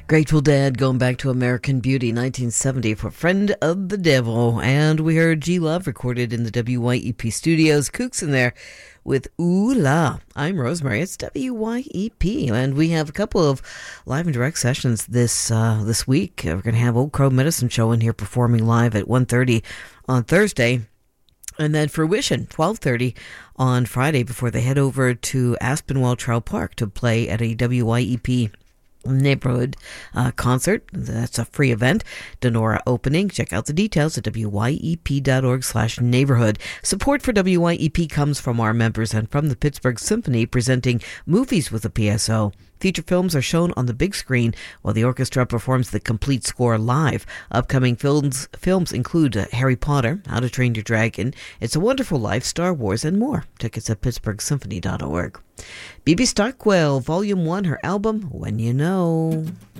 Grateful Dead going back to American Beauty, 1970 for Friend of the Devil. And we heard G Love recorded in the WYEP studios. Kooks in there with Ooh La. I'm Rosemary. It's WYEP. And we have a couple of live and direct sessions this week. We're going to have Old Crow Medicine Show in here performing live at 1:30 on Thursday. And then Fruition, 12:30 on Friday before they head over to Aspinwall Trail Park to play at a WYEP neighborhood concert. That's a free event. Denora opening. Check out the details at wyep.org/neighborhood. Support for WYEP comes from our members and from the Pittsburgh Symphony, presenting Movies with a PSO. Feature films are shown on the big screen while the orchestra performs the complete score live. Upcoming films include Harry Potter, How to Train Your Dragon, It's a Wonderful Life, Star Wars, and more. Tickets at pittsburghsymphony.org. Bibi Starkwell, Volume 1, her album, When You Know.